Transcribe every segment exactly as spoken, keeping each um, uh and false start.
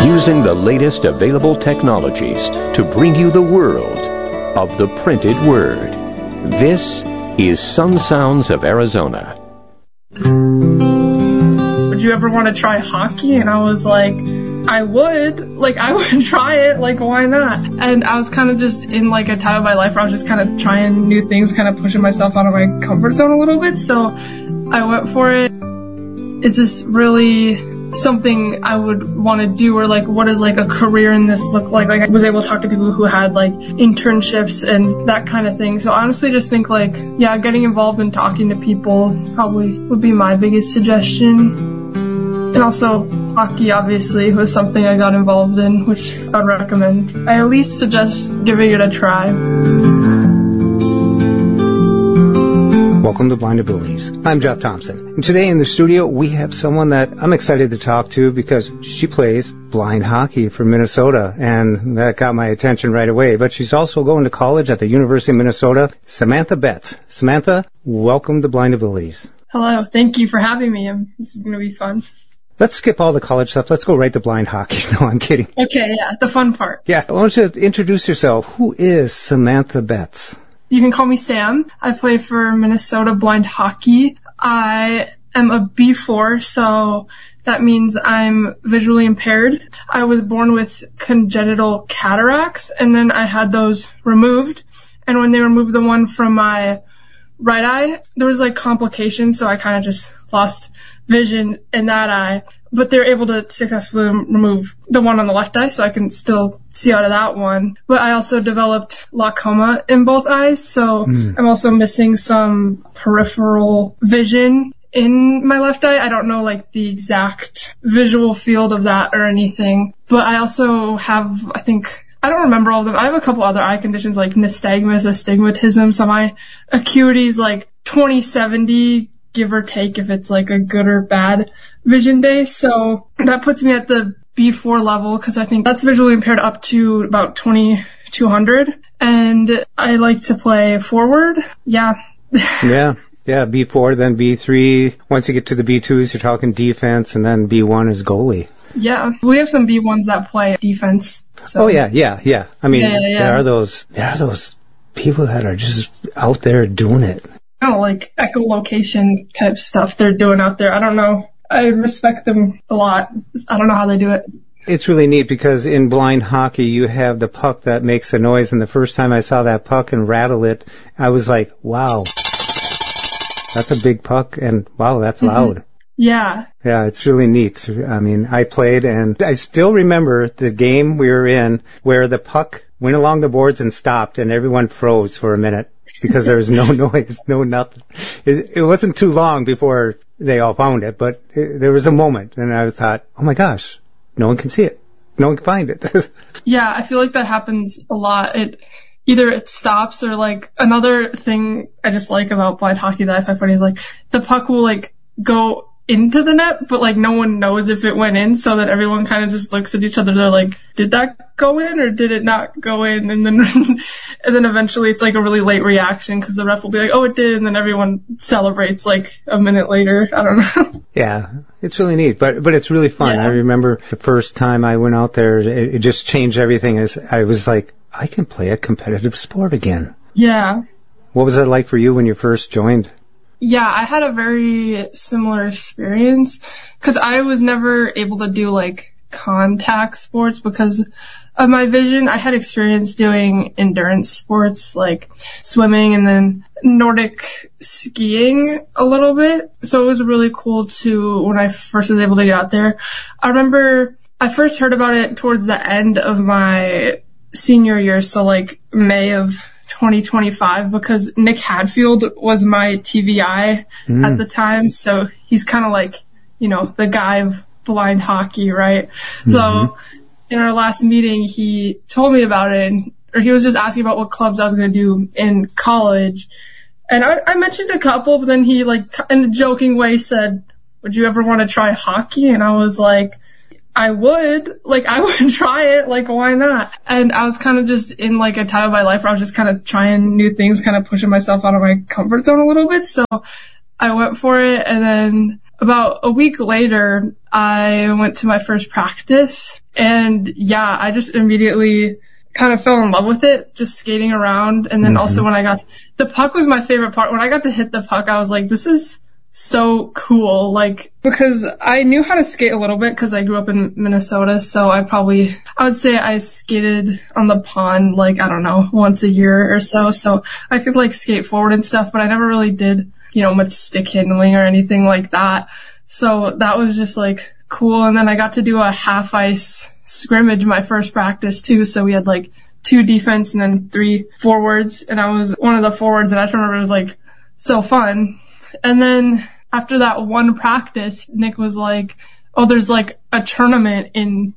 using the latest available technologies to bring you the world of the printed word. This is Sun Sounds of Arizona. Would you ever want to try hockey? And I was like, I would. Like, I would try it. Like, why not? And I was kind of just in, like, a time of my life where I was just kind of trying new things, kind of pushing myself out of my comfort zone a little bit. So I went for it. Is this really something I would want to do? Or, like, what does, like, a career in this look like? Like, I was able to talk to people who had, like, internships and that kind of thing. So I honestly just think, like, yeah, getting involved and talking to people probably would be my biggest suggestion. And also, hockey, obviously, was something I got involved in, which I would recommend. I at least suggest giving it a try. Welcome to Blind Abilities. I'm Jeff Thompson. And today in the studio, we have someone that I'm excited to talk to because she plays blind hockey for Minnesota, and that got my attention right away. But she's also going to college at the University of Minnesota. Samantha Betts. Samantha, welcome to Blind Abilities. Hello. Thank you for having me. This is going to be fun. Let's skip all the college stuff. Let's go right to blind hockey. No, I'm kidding. Okay, yeah, the fun part. Yeah, I want you to introduce yourself. Who is Samantha Betts? You can call me Sam. I play for Minnesota Blind Hockey. I am a B four, so that means I'm visually impaired. I was born with congenital cataracts, and then I had those removed. And when they removed the one from my right eye, there was, like, complications, so I kind of just lost vision in that eye, but they're able to successfully remove the one on the left eye, so I can still see out of that one. But I also developed glaucoma in both eyes, so mm. I'm also missing some peripheral vision in my left eye. I don't know, like, the exact visual field of that or anything, but I also have, I think, I don't remember all of them. I have a couple other eye conditions like nystagmus, astigmatism, so my acuity is like twenty seventy, give or take, if it's like a good or bad vision day. So that puts me at the B four level because I think that's visually impaired up to about twenty-two hundred. And I like to play forward. Yeah. Yeah. Yeah. B four, then B three. Once you get to the B twos, you're talking defense, and then B one is goalie. Yeah. We have some B ones that play defense. So. Oh, yeah. Yeah. Yeah. I mean, yeah, yeah, yeah. there are those, there are those people that are just out there doing it. Oh, like echolocation type stuff they're doing out there. I don't know. I respect them a lot. I don't know how they do it. It's really neat because in blind hockey, you have the puck that makes a noise. And the first time I saw that puck and rattle it, I was like, wow, that's a big puck. And wow, that's mm-hmm. loud. Yeah. Yeah, it's really neat. I mean, I played and I still remember the game we were in where the puck went along the boards and stopped and everyone froze for a minute. Because there was no noise, no nothing. It, it wasn't too long before they all found it, but it, there was a moment, and I thought, oh my gosh, no one can see it. No one can find it. Yeah, I feel like that happens a lot. It either it stops or, like, another thing I just like about blind hockey that I find funny is, like, the puck will, like, go into the net, but, like, no one knows if it went in, so that everyone kind of just looks at each other. They're like, did that go in or did it not go in? And then and then eventually it's like a really late reaction because the ref will be like, oh, it did, and then everyone celebrates like a minute later. I don't know. Yeah, it's really neat, but but it's really fun. Yeah. I remember the first time I went out there, it, it just changed everything. As I was like, I can play a competitive sport again. Yeah. What was that like for you when you first joined? Yeah, I had a very similar experience because I was never able to do like contact sports because of my vision. I had experience doing endurance sports like swimming and then Nordic skiing a little bit. So it was really cool to, when I first was able to get out there. I remember I first heard about it towards the end of my senior year, so like May of twenty twenty-five, because Nick Hadfield was my T V I mm. at the time. So he's kind of like, you know, the guy of blind hockey, right? Mm-hmm. So in our last meeting, he told me about it, and, or he was just asking about what clubs I was going to do in college. And I, I mentioned a couple, but then he, like, in a joking way said, would you ever want to try hockey? And I was like, I would, like, I would try it, like, why not? And I was kind of just in, like, a time of my life where I was just kind of trying new things, kind of pushing myself out of my comfort zone a little bit. So I went for it, and then about a week later, I went to my first practice, and yeah, I just immediately kind of fell in love with it, just skating around. And then mm-hmm. also when I got, to, the puck was my favorite part. When I got to hit the puck, I was like, this is so cool. Like, because I knew how to skate a little bit because I grew up in Minnesota. So I probably, I would say I skated on the pond, like, I don't know, once a year or so. So I could like skate forward and stuff, but I never really did, you know, much stick handling or anything like that. So that was just like cool. And then I got to do a half ice scrimmage my first practice too. So we had like two defense and then three forwards, and I was one of the forwards, and I just remember it was like so fun. And then after that one practice, Nick was like, oh, there's like a tournament in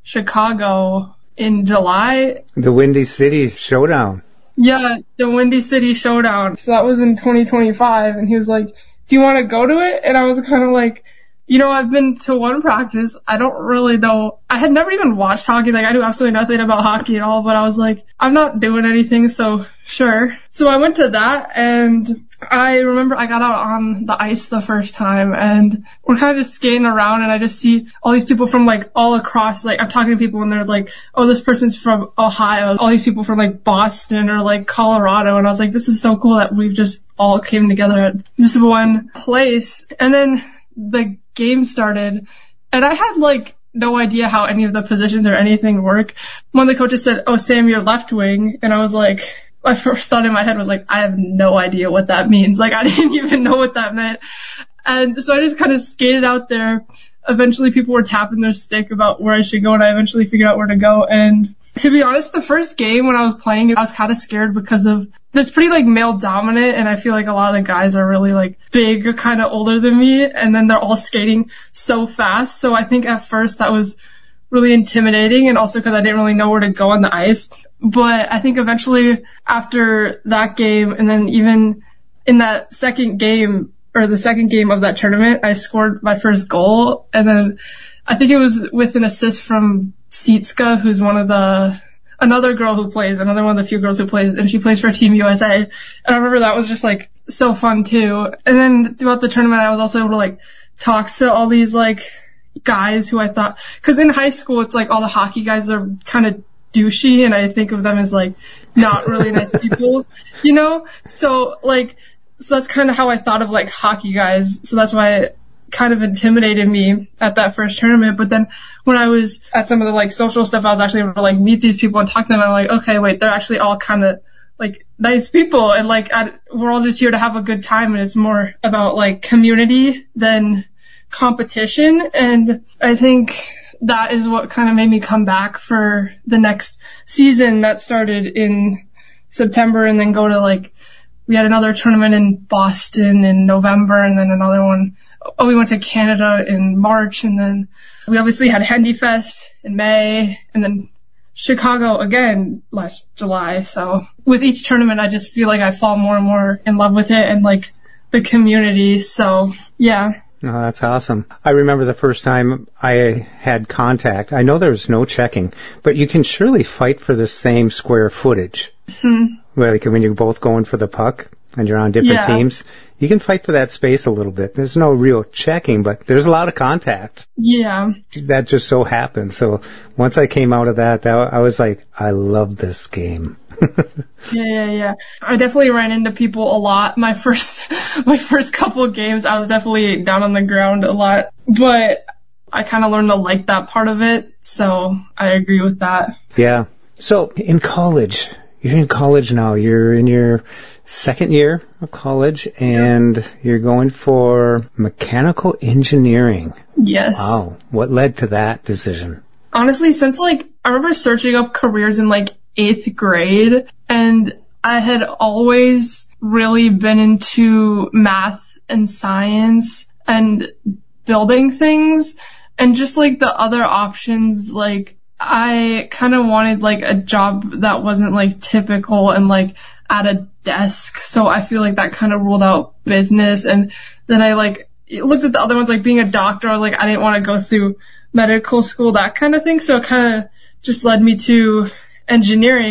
Chicago in July. The Windy City Showdown. Yeah, the Windy City Showdown. So that was in twenty twenty-five, and he was like, do you want to go to it? And I was kind of like, you know, I've been to one practice. I don't really know. I had never even watched hockey. Like, I knew absolutely nothing about hockey at all, but I was like, I'm not doing anything, so sure. So I went to that, and I remember I got out on the ice the first time, and we're kind of just skating around, and I just see all these people from, like, all across. Like, I'm talking to people, and they're like, oh, this person's from Ohio. All these people from, like, Boston or, like, Colorado. And I was like, this is so cool that we've just all came together at this one place. And then the game started, and I had like no idea how any of the positions or anything work. One of the coaches said, oh, Sam, you're left wing. And I was like, my first thought in my head was like, I have no idea what that means. Like, I didn't even know what that meant. And so I just kind of skated out there. Eventually people were tapping their stick about where I should go, and I eventually figured out where to go. And to be honest, the first game when I was playing, I was kind of scared because of, it's pretty like male dominant, and I feel like a lot of the guys are really like big, kind of older than me, and then they're all skating so fast. So I think at first that was really intimidating, and also because I didn't really know where to go on the ice. But I think eventually after that game, and then even in that second game, or the second game of that tournament, I scored my first goal, and then I think it was with an assist from Sietska, who's one of the, another girl who plays, another one of the few girls who plays, and she plays for Team U S A. And I remember that was just like so fun too. And then throughout the tournament, I was also able to like talk to all these like guys who I thought, cause in high school, it's like all the hockey guys are kind of douchey, and I think of them as like not really nice people, you know? So like, so that's kind of how I thought of like hockey guys. So that's why it kind of intimidated me at that first tournament. But then when I was at some of the like social stuff, I was actually able to like meet these people and talk to them. And I'm like, okay, wait, they're actually all kind of like nice people. And like, I, we're all just here to have a good time. And it's more about like community than competition. And I think that is what kind of made me come back for the next season that started in September, and then go to like, we had another tournament in Boston in November, and then another one. Oh, we went to Canada in March, and then we obviously had Hendy Fest in May, and then Chicago again last July. So with each tournament, I just feel like I fall more and more in love with it and like the community. So yeah. Oh, that's awesome. I remember the first time I had contact. I know there's no checking, but you can surely fight for the same square footage. Mm-hmm. Well, like when you're both going for the puck and you're on different yeah. teams, you can fight for that space a little bit. There's no real checking, but there's a lot of contact. Yeah. That just so happened. So once I came out of that, that I was like, I love this game. yeah, yeah, yeah. I definitely ran into people a lot. My first, my first couple of games, I was definitely down on the ground a lot, but I kind of learned to like that part of it. So I agree with that. Yeah. So in college, you're in college now. You're in your second year of college, and yep. you're going for mechanical engineering. Yes. Wow. What led to that decision? Honestly, since like, I remember searching up careers in like eighth grade, and I had always really been into math and science and building things, and just like the other options, like I kind of wanted like a job that wasn't like typical and like at a desk. So I feel like that kind of ruled out business. And then I like looked at the other ones, like being a doctor. I was like, I didn't want to go through medical school, that kind of thing. So it kind of just led me to engineering.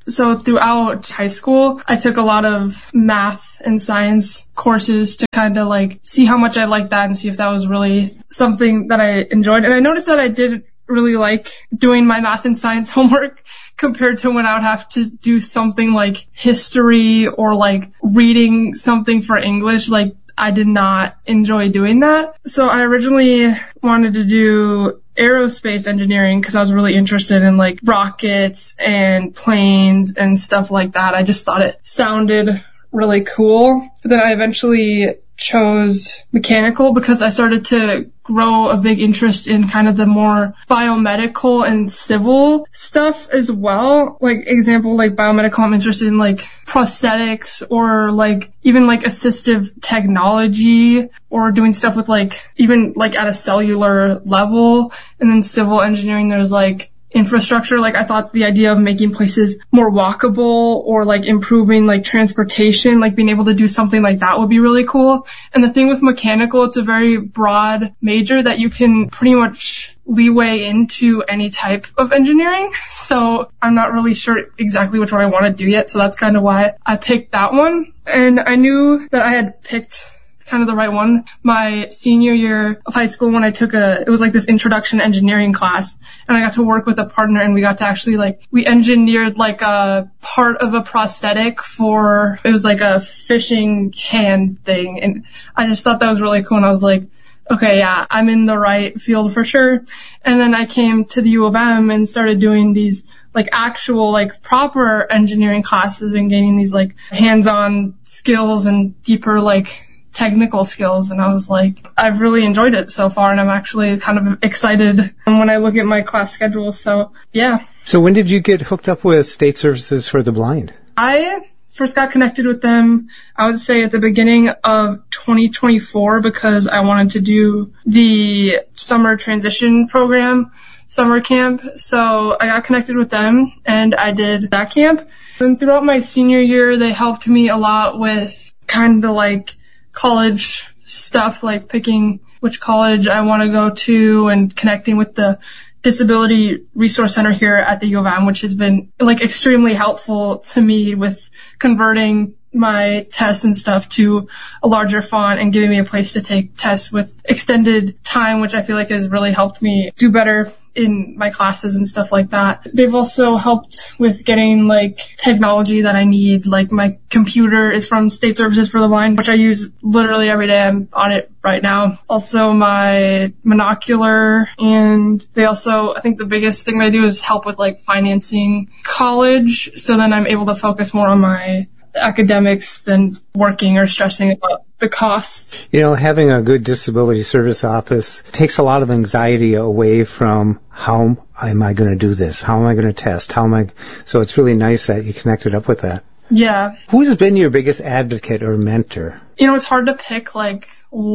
So throughout high school, I took a lot of math and science courses to kind of like see how much I liked that and see if that was really something that I enjoyed. And I noticed that I did really like doing my math and science homework compared to when I would have to do something like history or like reading something for English. Like, I did not enjoy doing that. So I originally wanted to do aerospace engineering because I was really interested in like rockets and planes and stuff like that. I just thought it sounded really cool. But then I eventually chose mechanical because I started to grow a big interest in kind of the more biomedical and civil stuff as well. Like example, like biomedical, I'm interested in like prosthetics or like even like assistive technology or doing stuff with like even like at a cellular level. And then civil engineering, there's like infrastructure. Like I thought the idea of making places more walkable or like improving like transportation, like being able to do something like that would be really cool. And the thing with mechanical, it's a very broad major that you can pretty much leeway into any type of engineering. So I'm not really sure exactly which one I want to do yet. So that's kind of why I picked that one. And I knew that I had picked kind of the right one my senior year of high school when I took a, it was like this introduction engineering class, and I got to work with a partner, and we got to actually like, we engineered like a part of a prosthetic for, it was like a fishing hand thing, and I just thought that was really cool, and I was like, okay, yeah, I'm in the right field for sure. And then I came to the U of M and started doing these like actual like proper engineering classes and gaining these like hands-on skills and deeper like technical skills, and I was like, I've really enjoyed it so far, and I'm actually kind of excited when I look at my class schedule. So yeah. So when did you get hooked up with State Services for the Blind? I first got connected with them, I would say at the beginning of twenty twenty-four, because I wanted to do the summer transition program, summer camp. So I got connected with them and I did that camp. And throughout my senior year, they helped me a lot with kind of like college stuff, like picking which college I want to go to and connecting with the Disability Resource Center here at the U of M, which has been like extremely helpful to me with converting my tests and stuff to a larger font and giving me a place to take tests with extended time, which I feel like has really helped me do better in my classes and stuff like that. They've also helped with getting like technology that I need. Like my computer is from State Services for the Blind, which I use literally every day. I'm on it right now. Also my monocular, and they also, I think the biggest thing they do is help with like financing college. So then I'm able to focus more on my academics than working or stressing about the costs. You know, having a good disability service office takes a lot of anxiety away from how am I going to do this? How am I going to test? How am I? So it's really nice that you connected up with that. Yeah. Who's been your biggest advocate or mentor? You know, it's hard to pick like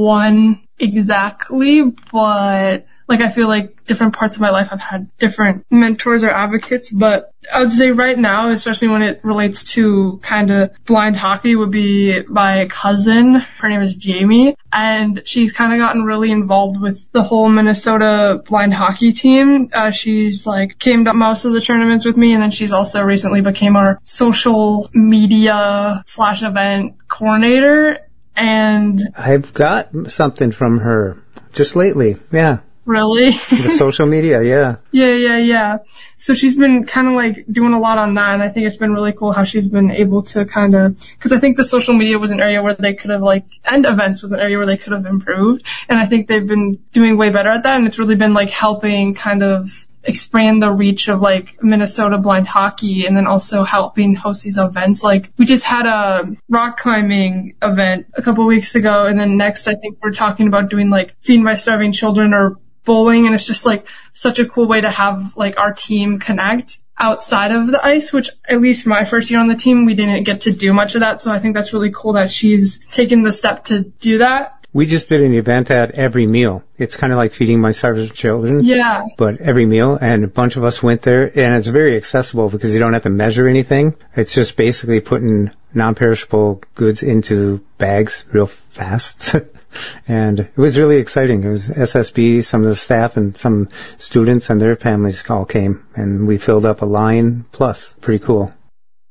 one exactly, but like I feel like different parts of my life I've had different mentors or advocates, but I would say right now, especially when it relates to kind of blind hockey, would be my cousin. Her name is Jamie, and she's kind of gotten really involved with the whole Minnesota blind hockey team. Uh, she's like came to most of the tournaments with me, and then she's also recently became our social media slash event coordinator. And I've got something from her just lately. Yeah. Really? The social media, yeah. Yeah, yeah, yeah. So she's been kind of like doing a lot on that, and I think it's been really cool how she's been able to kind of, because I think the social media was an area where they could have like, and events was an area where they could have improved, and I think they've been doing way better at that, and it's really been like helping kind of expand the reach of like Minnesota blind hockey, and then also helping host these events. Like we just had a rock climbing event a couple weeks ago, and then next I think we're talking about doing like Feed My Starving Children or bowling, and it's just like such a cool way to have like our team connect outside of the ice, which at least my first year on the team we didn't get to do much of that. So I think that's really cool that she's taken the step to do that. We just did an event at Every Meal. It's kind of like Feeding My Starving Children. Yeah. But Every Meal, and a bunch of us went there, and it's very accessible because you don't have to measure anything. It's just basically putting non-perishable goods into bags real fast. And it was really exciting. It was S S B, some of the staff, and some students and their families all came, and we filled up a line plus. Pretty cool.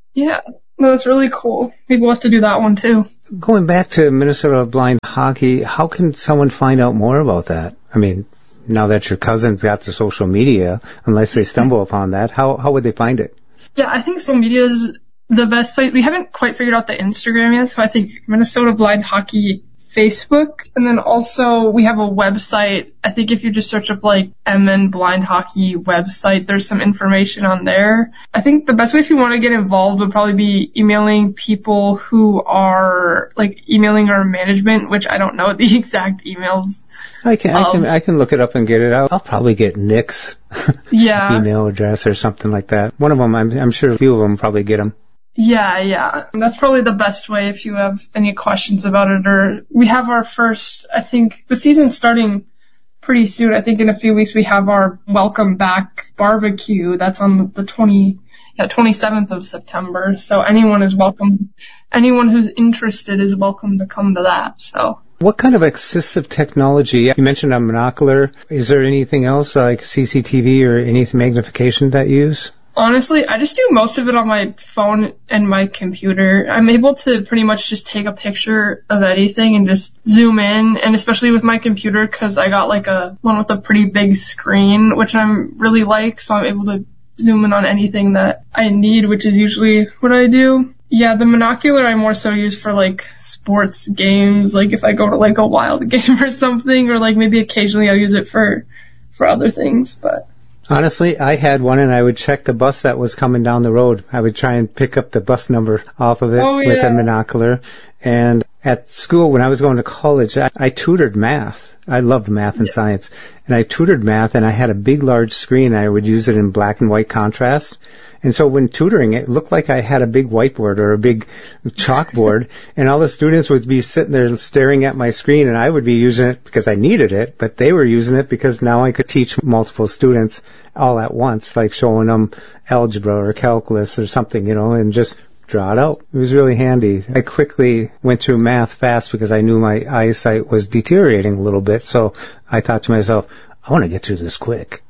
Yeah, no, that's really cool. Maybe we'll have to do that one too. Going back to Minnesota Blind Hockey, how can someone find out more about that? I mean, now that your cousin's got the social media, unless they stumble upon that, how how would they find it? Yeah, I think social media is the best place. We haven't quite figured out the Instagram yet, so I think Minnesota Blind Hockey Facebook, and then also we have a website. I think if you just search up like M N Blind Hockey website, there's some information on there. I think the best way if you want to get involved would probably be emailing people who are like emailing our management, which I don't know the exact emails. I can I can I can look it up and get it out. I'll probably get Nick's yeah. email address or something like that. One of them, I'm I'm sure a few of them probably get them. Yeah, yeah. That's probably the best way if you have any questions about it. Or we have our first, I think, the season's starting pretty soon. I think in a few weeks we have our welcome back barbecue. That's on the twenty, yeah, twenty-seventh of September. So anyone is welcome. Anyone who's interested is welcome to come to that. So. What kind of assistive technology? You mentioned a monocular. Is there anything else like C C T V or any magnification that you use? Honestly, I just do most of it on my phone and my computer. I'm able to pretty much just take a picture of anything and just zoom in, and especially with my computer because I got like a one with a pretty big screen, which I'm really like, so I'm able to zoom in on anything that I need, which is usually what I do. Yeah, the monocular I more so use for like sports games, like if I go to like a wild game or something, or like maybe occasionally I'll use it for for other things, but honestly, I had one and I would check the bus that was coming down the road. I would try and pick up the bus number off of it oh, with yeah. a monocular. And at school, when I was going to college, I, I tutored math. I loved math and yeah. science. And I tutored math and I had a big, large screen. I would use it in black and white contrast. And so when tutoring, it looked like I had a big whiteboard or a big chalkboard, and all the students would be sitting there staring at my screen, and I would be using it because I needed it, but they were using it because now I could teach multiple students all at once, like showing them algebra or calculus or something, you know, and just draw it out. It was really handy. I quickly went through math fast because I knew my eyesight was deteriorating a little bit, so I thought to myself, I want to get through this quick.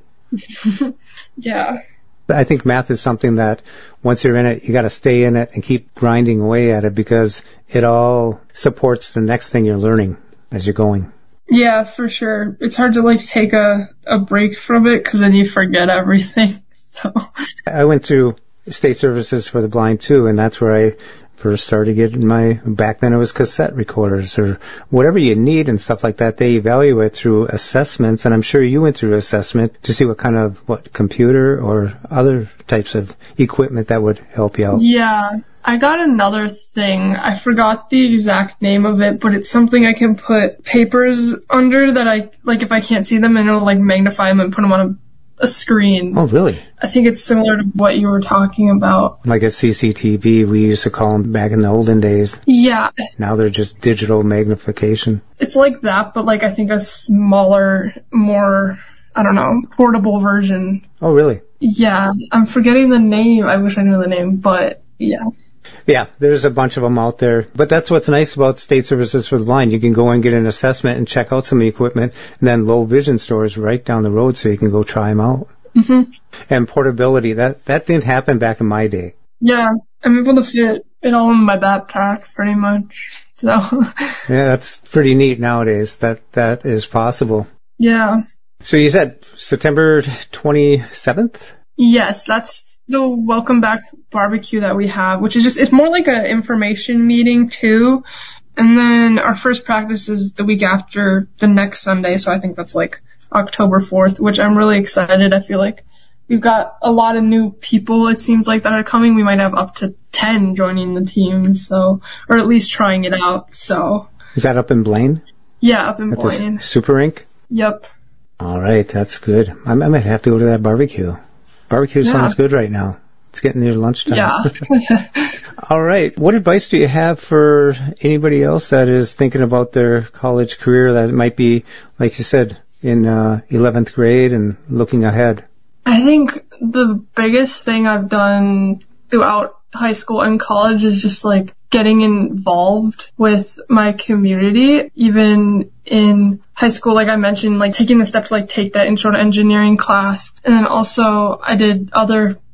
Yeah. I think math is something that once you're in it, you got to stay in it and keep grinding away at it because it all supports the next thing you're learning as you're going. Yeah, for sure. It's hard to like take a, a break from it because then you forget everything. So I went through state services for the blind too, and that's where I first started getting my, back then it was cassette recorders or whatever you need and stuff like that. They evaluate through assessments, and I'm sure you went through assessment to see what kind of, what, computer or other types of equipment that would help you out. Yeah, I got another thing. I forgot the exact name of it, but it's something I can put papers under that I, like if I can't see them, and it'll like magnify them and put them on a a screen. Oh, really? I think it's similar to what you were talking about. Like a C C T V, we used to call them back in the olden days. Yeah. Now they're just digital magnification. It's like that, but like I think a smaller, more, I don't know, portable version. Oh, really? Yeah. I'm forgetting the name. I wish I knew the name, but yeah. Yeah, there's a bunch of them out there. But that's what's nice about State Services for the Blind. You can go and get an assessment and check out some of the equipment, and then low vision stores right down the road so you can go try them out. Mm-hmm. And portability, that, that didn't happen back in my day. Yeah, I'm able to fit it all in my backpack pretty much. So yeah, that's pretty neat nowadays that that is possible. Yeah. So you said September twenty-seventh? Yes, that's the welcome back barbecue that we have, which is just, it's more like an information meeting too. And then our first practice is the week after the next Sunday. So I think that's like October fourth, which I'm really excited. I feel like we've got a lot of new people, it seems like, that are coming. We might have up to ten joining the team. So, or at least trying it out. So. Is that up in Blaine? Yeah, up in At Blaine. Super Rink? Yep. All right. That's good. I, I might have to go to that barbecue. Barbecue yeah. sounds good right now. It's getting near lunchtime. Yeah. All right. What advice do you have for anybody else that is thinking about their college career that might be, like you said, in uh, eleventh grade and looking ahead? I think the biggest thing I've done throughout high school and college is just like getting involved with my community. Even in high school, like I mentioned, like taking the steps to like take that intro to engineering class. And then also I did other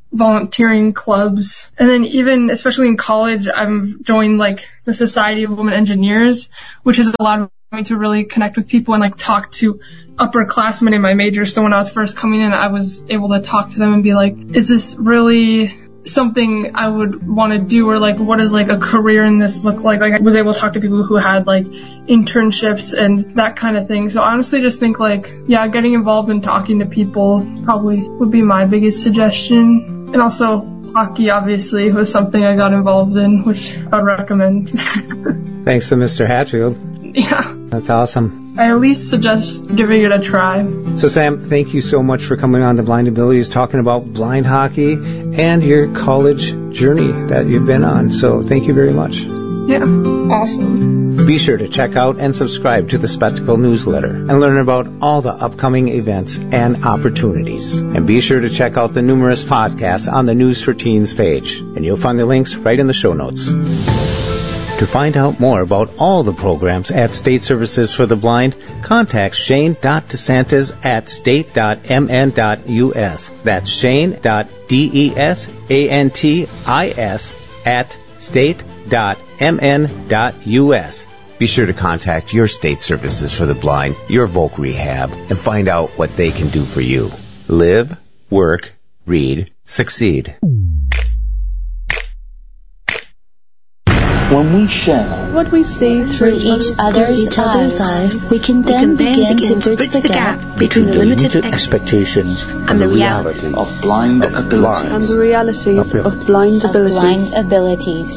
volunteering clubs. And then even, especially in college, I've joined like the Society of Women Engineers, which has allowed me to really connect with people and like talk to upperclassmen in my major. So when I was first coming in, I was able to talk to them and be like, is this really something I would want to do, or like what does like a career in this look like? Like I was able to talk to people who had like internships and that kind of thing. So I honestly just think like, yeah, getting involved and talking to people probably would be my biggest suggestion. And also hockey obviously was something I got involved in, which I'd recommend. Thanks to Mister Hatfield. Yeah. That's awesome. I at least suggest giving it a try. So Sam, thank you so much for coming on to Blind Abilities, talking about blind hockey and your college journey that you've been on. So thank you very much. Yeah, awesome. Be sure to check out and subscribe to the Spectacle newsletter and learn about all the upcoming events and opportunities. And be sure to check out the numerous podcasts on the News for Teens page. And you'll find the links right in the show notes. To find out more about all the programs at State Services for the Blind, contact Shane dot DeSantis at state dot m n dot u s. That's Shane dot DeSantis at state dot m n dot u s. Be sure to contact your State Services for the Blind, your Voc Rehab, and find out what they can do for you. Live, work, read, succeed. When we share what we see through each other's, each other's eyes, eyes, we can then, we can then begin, begin to bridge the, the gap, gap between the limited, limited expectations and the reality of blind of abilities. And the reality of blind of abilities. Blind abilities.